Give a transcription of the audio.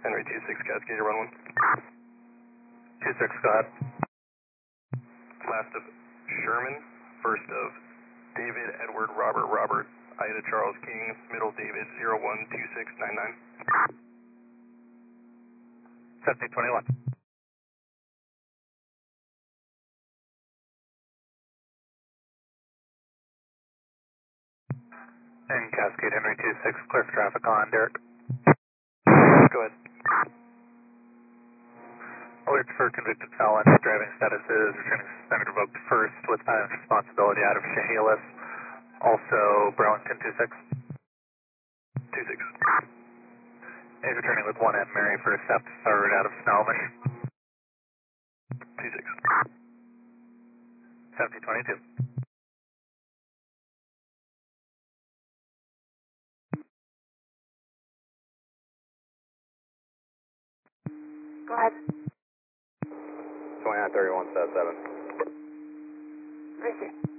Henry 26 Cascade, run 1. 26, go ahead. Last of Sherman, first of David, Edward, Robert, Ida, Charles, King, middle David, 012699. 1721. And Cascade Henry 26, clear for traffic on Derek. Go ahead. Alerts for convicted felon. Driving status is returning suspended revoked first with responsibility out of Chehalis. Also Burlington 26. 26. Is returning with 1M Mary for a step third out of Snohomish. 26. 1722. Go ahead. 293177. Right there.